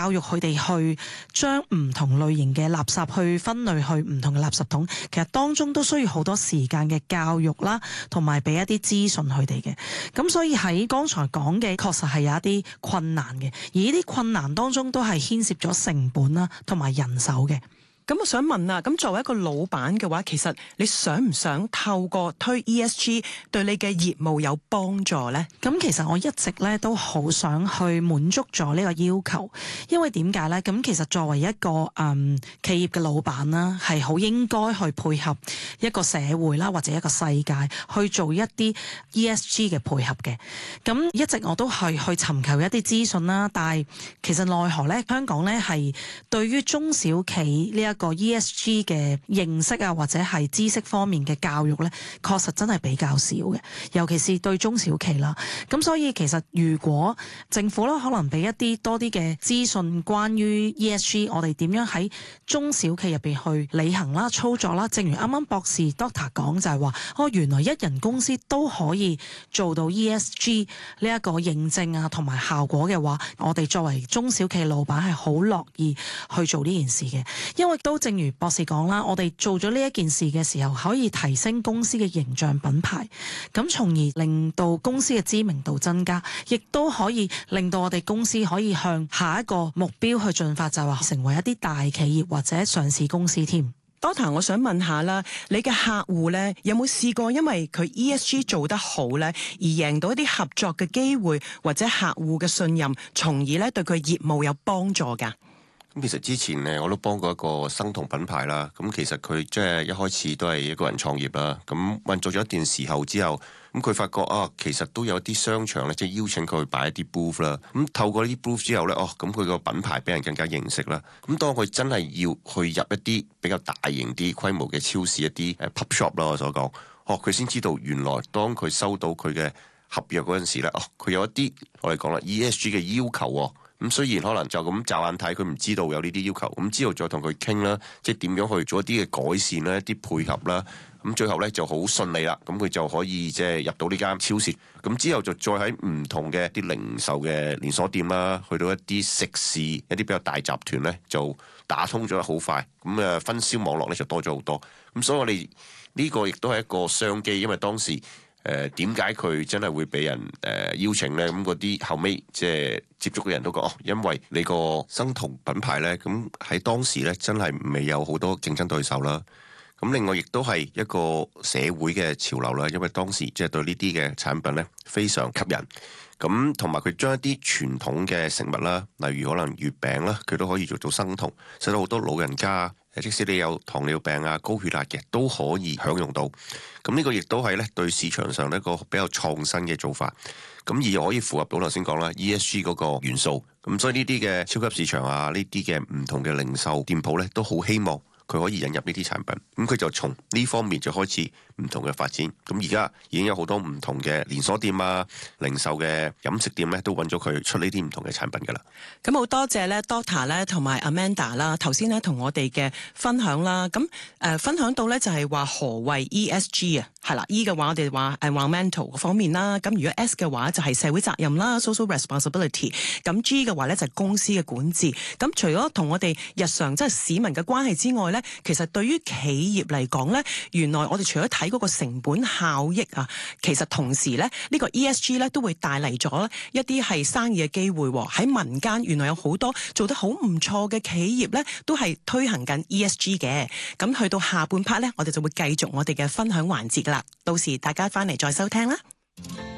教育佢哋去將唔同類型嘅垃圾去分類去唔同嘅垃圾桶，其實當中都需要好多時間嘅教育啦，同埋俾一啲資訊佢哋嘅。咁所以喺剛才講嘅確實係有一啲困難嘅，而呢啲困難當中都係牽涉咗成本啦，同埋人手嘅。 咁我想問啊，咁作為一個老闆嘅話，其實你想唔想透過推 ESG 對你嘅業務有幫助呢？ 咁其實我一直咧都好想去滿足咗呢個要求，因為點解呢？咁其實作為一個企業嘅老闆啦，係好應該去配合一個社會啦，或者一個世界去做一啲 ESG 嘅配合嘅。咁一直我都係去尋求一啲資訊啦，但係其實奈何呢，香港呢係對於中小企呢一個 ESG 嘅認識啊，或者係知識方面嘅教育呢，確實真係比較少嘅，尤其是對中小企啦。咁所以其實如果政府啦，可能俾一啲多啲嘅資訊關於 ESG， 我哋點樣喺中小企入邊去履行啦、操作啦。正如啱啱博士 Doctor 講就係話，原來一人公司都可以做到 ESG 呢一個認證啊，同埋效果嘅話，我哋作為中小企老闆係好樂意去做呢件事嘅，因為都正如博士講啦，我哋做咗呢一件事嘅時候，可以提升公司嘅形象品牌，咁從而令到公司嘅知名度增加，亦都可以令到我哋公司可以向下一個目標去進發，就係話成為一啲大企業或者上市公司添。 Doctor，我想問下啦，你嘅客戶咧有冇試過因為佢 ESG 做得好咧，而贏到一啲合作嘅機會，或者客戶嘅信任，從而咧對佢業務有幫助㗎？ 咁其實之前咧，我都幫過一個生酮品牌啦。咁其實佢即係一開始都係一個人創業啦。咁運作咗一段時候之後，咁佢發覺其實都有啲商場咧，即係邀請佢去擺一啲 booth 啦。咁透過呢啲 booth 之後咧，咁佢個品牌俾人更加認識啦。咁當佢真係要去入一啲比較大型啲規模嘅超市，一啲pub shop 啦，我所講，佢先知道原來當佢收到佢嘅合約嗰陣時咧，佢有一啲我哋講啦 ESG 嘅要求喎。咁雖然可能就咁驟眼睇，佢唔知道有呢啲要求，咁之後再同佢傾啦，即係點樣去做一啲嘅改善啦，一啲配合啦，咁最後咧就好順利啦，咁佢就可以即係入到呢間超市，咁之後就再喺唔同嘅啲零售嘅連鎖店啦，去到一啲食肆，一啲比較大集團咧就打通咗得好快，咁分銷網絡咧就多咗好多，咁所以我哋呢個亦都係一個商機，因為當時點解佢真係會俾人邀請呢？咁嗰啲後尾即係接觸嘅人都講，因為你個生酮品牌呢，咁喺當時呢真係未有好多競爭對手啦。咁另外亦都係一個社會嘅潮流啦，因為當時即係對呢啲嘅產品呢非常吸引。咁同埋佢將一啲傳統嘅食物啦，例如可能月餅啦，佢都可以做到生酮，使到好多老人家，即使你有糖尿病啊、高血壓嘅，都可以享用到。咁呢個亦都係咧對市場上一個比較創新嘅做法。咁而可以符合到頭先講啦 ESG 嗰個元素。咁所以呢啲嘅超級市場啊，呢啲嘅唔同嘅零售店鋪咧，都好希望佢可以引入呢啲產品。咁佢就從呢方面就開始唔同嘅發展。咁而家已經有好多唔同嘅連鎖店啊、零售嘅飲食店咧，都揾咗佢出呢啲唔同嘅產品噶啦。 咁好多謝咧 Doctor 咧同埋 Amanda 啦，頭先咧同我哋嘅分享啦。咁分享到咧就係話何謂 ESG 啊？係啦 ，E 嘅話我哋話 environmental 方面啦。咁如果 S 嘅話就係社會責任啦 ，social responsibility。咁 G 嘅話咧就係公司嘅管治。咁除咗同我哋日常即係市民嘅關係之外咧，其實對於企業嚟講咧，原來我哋除咗睇嗰個成本效益啊，其實同時咧呢個 ESG 咧都會帶嚟咗一啲係生意嘅機會喎。喺民間原來有好多做得好唔錯嘅企業咧，都係推行緊 ESG 嘅。咁去到下半 part 咧，我哋就會繼續我哋嘅分享環節㗎啦。到時大家翻嚟再收聽啦。